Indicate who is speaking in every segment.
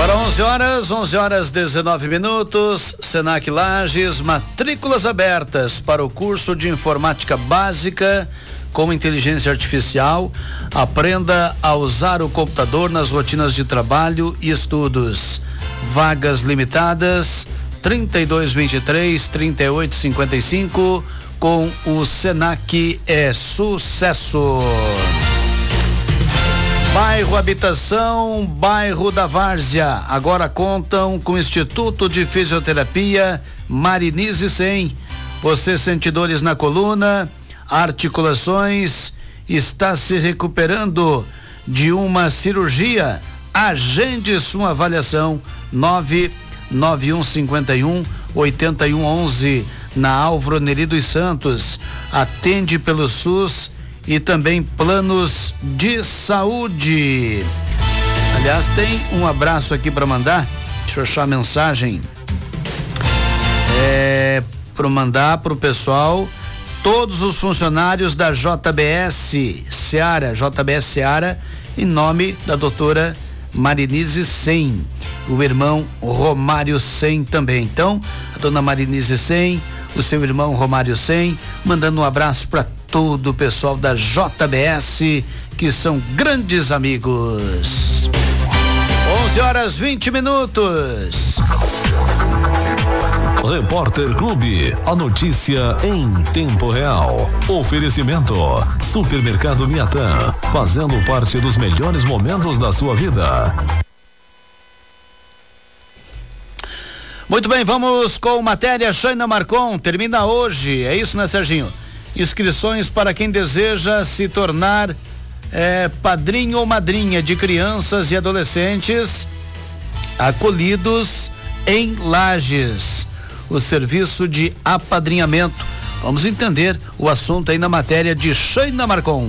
Speaker 1: Agora 11 horas 19 minutos, Senac Lages, matrículas abertas para o curso de informática básica com inteligência artificial. Aprenda a usar o computador nas rotinas de trabalho e estudos. Vagas limitadas, 3223-3855, com o Senac é sucesso. Bairro Habitação, bairro da Várzea, agora contam com o Instituto de Fisioterapia Marinize 100. Você sente dores na coluna, articulações, está se recuperando de uma cirurgia? Agende sua avaliação, 99151-8111, na Álvaro Neri dos Santos. Atende pelo SUS e também planos de saúde. Aliás, tem um abraço aqui para mandar. Deixa eu achar a mensagem. Para mandar pro pessoal, todos os funcionários da JBS Seara, em nome da doutora Marinize 100, o irmão Romário 100 também. Então, a dona Marinize 100, o seu irmão Romário 100, mandando um abraço para todo o pessoal da JBS, que são grandes amigos. 11 horas 20 minutos.
Speaker 2: Repórter Clube, a notícia em tempo real. Oferecimento: Supermercado Miatã, fazendo parte dos melhores momentos da sua vida.
Speaker 1: Muito bem, vamos com matéria. Shaina Marcon termina hoje, é isso, né, Serginho? Inscrições para quem deseja se tornar padrinho ou madrinha de crianças e adolescentes acolhidos em Lages. O serviço de apadrinhamento. Vamos entender o assunto aí na matéria de Shaina Marcon.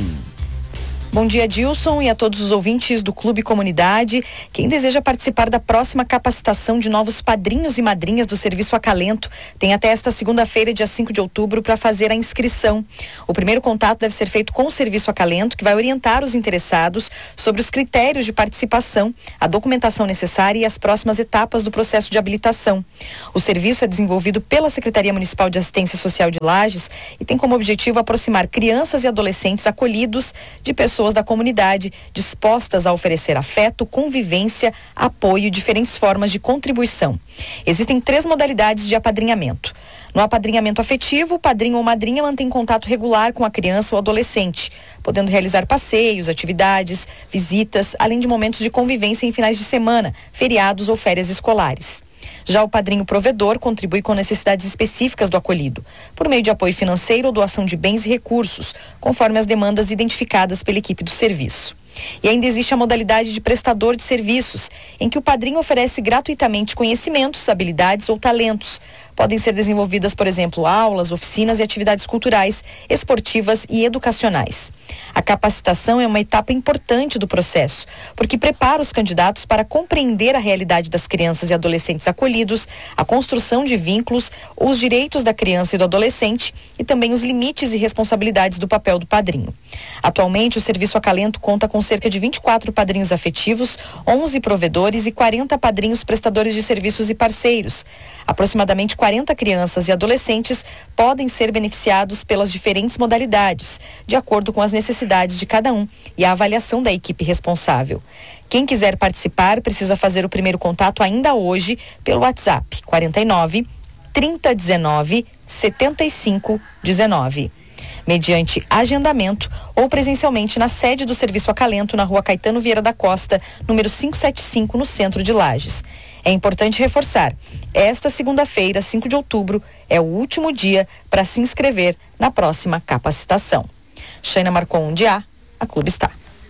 Speaker 3: Bom dia, Dilson, e a todos os ouvintes do Clube Comunidade. Quem deseja participar da próxima capacitação de novos padrinhos e madrinhas do Serviço Acalento tem até esta segunda-feira, dia 5 de outubro, para fazer a inscrição. O primeiro contato deve ser feito com o Serviço Acalento, que vai orientar os interessados sobre os critérios de participação, a documentação necessária e as próximas etapas do processo de habilitação. O serviço é desenvolvido pela Secretaria Municipal de Assistência Social de Lages e tem como objetivo aproximar crianças e adolescentes acolhidos de pessoas da comunidade, dispostas a oferecer afeto, convivência, apoio e diferentes formas de contribuição. Existem 3 modalidades de apadrinhamento. No apadrinhamento afetivo, o padrinho ou madrinha mantém contato regular com a criança ou adolescente, podendo realizar passeios, atividades, visitas, além de momentos de convivência em finais de semana, feriados ou férias escolares. Já o padrinho provedor contribui com necessidades específicas do acolhido, por meio de apoio financeiro ou doação de bens e recursos, conforme as demandas identificadas pela equipe do serviço. E ainda existe a modalidade de prestador de serviços, em que o padrinho oferece gratuitamente conhecimentos, habilidades ou talentos. Podem ser desenvolvidas, por exemplo, aulas, oficinas e atividades culturais, esportivas e educacionais. A capacitação é uma etapa importante do processo, porque prepara os candidatos para compreender a realidade das crianças e adolescentes acolhidos, a construção de vínculos, os direitos da criança e do adolescente e também os limites e responsabilidades do papel do padrinho. Atualmente, o Serviço Acalento conta com cerca de 24 padrinhos afetivos, 11 provedores e 40 padrinhos prestadores de serviços e parceiros. Aproximadamente 40 crianças e adolescentes podem ser beneficiados pelas diferentes modalidades, de acordo com as necessidades de cada um e a avaliação da equipe responsável. Quem quiser participar precisa fazer o primeiro contato ainda hoje pelo WhatsApp 49 3019 7519. Mediante agendamento ou presencialmente na sede do Serviço Acalento, na Rua Caetano Vieira da Costa, número 575, no centro de Lages. É importante reforçar, esta segunda-feira, 5 de outubro, é o último dia para se inscrever na próxima capacitação. Shaina Marcon, a Clube está.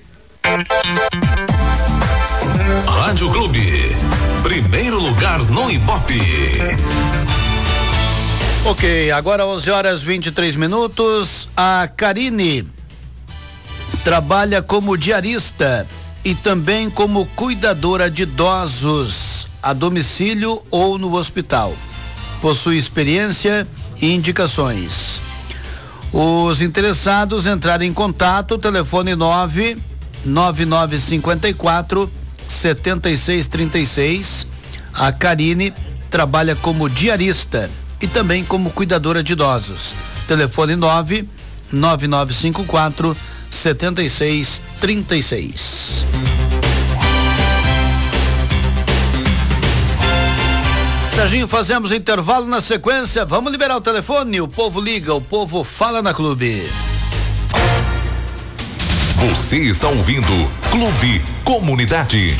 Speaker 2: Rádio Clube, primeiro lugar no Ibope.
Speaker 1: Ok, agora 11 horas 23 minutos. A Karine trabalha como diarista e também como cuidadora de idosos a domicílio ou no hospital. Possui experiência e indicações. Os interessados entrarem em contato, telefone 99954 7636. A Karine trabalha como diarista e também como cuidadora de idosos. Telefone 99954 7636. Serginho, fazemos intervalo. Na sequência, vamos liberar o telefone. O povo liga, o povo fala na Clube.
Speaker 2: Você está ouvindo Clube Comunidade.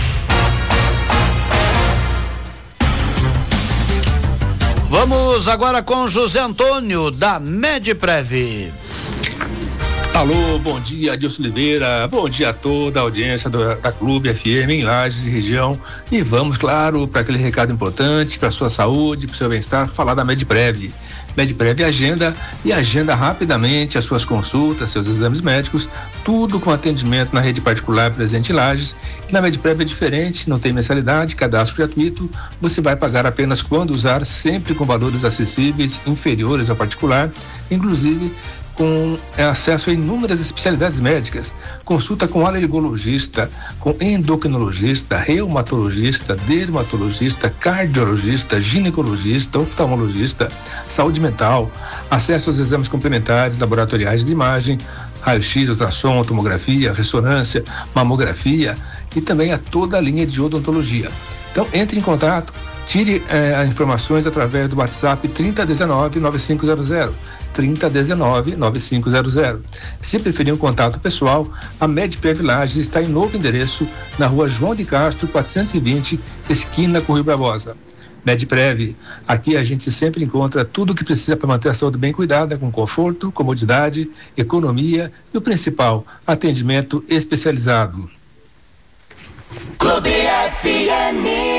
Speaker 1: Vamos agora com José Antônio, da Medprev.
Speaker 4: Alô, bom dia, Adilson Oliveira, bom dia a toda a audiência da Clube FM em Lages e região. E vamos, claro, para aquele recado importante para a sua saúde, para o seu bem-estar, falar da Medprev. Medprev agenda rapidamente as suas consultas, seus exames médicos, tudo com atendimento na rede particular presente em Lages. Na Medprev é diferente, não tem mensalidade, cadastro gratuito, você vai pagar apenas quando usar, sempre com valores acessíveis, inferiores ao particular, inclusive com acesso a inúmeras especialidades médicas, consulta com alergologista, com endocrinologista, reumatologista, dermatologista, cardiologista, ginecologista, oftalmologista, saúde mental, acesso aos exames complementares, laboratoriais de imagem, raio-x, ultrassom, tomografia, ressonância, mamografia e também a toda a linha de odontologia. Então, entre em contato, tire as informações através do WhatsApp 3019-9500. 3019-9500. Se preferir um contato pessoal, a Medprev Lages está em novo endereço, na rua João de Castro, 420, esquina com Rio Barbosa. Medprev, aqui a gente sempre encontra tudo o que precisa para manter a saúde bem cuidada, com conforto, comodidade, economia e o principal, atendimento especializado.
Speaker 5: Clube FM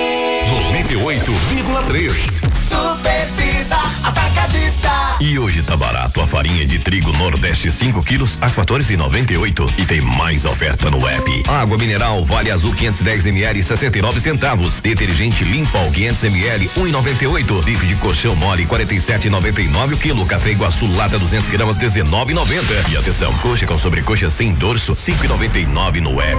Speaker 2: 98,3.
Speaker 5: Super Pisa Atacadista.
Speaker 2: E hoje tá barato a farinha de trigo Nordeste 5 quilos a 14,98 e tem mais oferta no app. Água mineral Vale Azul 510 ml 69 centavos. Detergente Limpol 500 ml 1,98. Bife de colchão mole 47,99 o quilo. Café Iguaçu lata 200 gramas 19,90. E atenção, coxa com sobrecoxa sem dorso 5,99 no app.